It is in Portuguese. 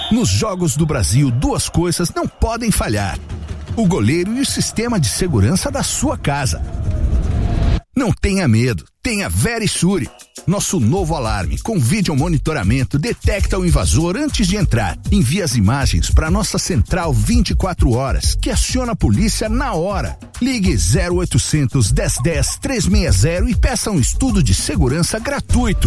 Nos Jogos do Brasil, duas coisas não podem falhar: o goleiro e o sistema de segurança da sua casa. Não tenha medo, tenha Verisure. Nosso novo alarme com vídeo monitoramento detecta o invasor antes de entrar. Envia as imagens para nossa central 24 horas, que aciona a polícia na hora. Ligue 0800 1010 360 e peça um estudo de segurança gratuito.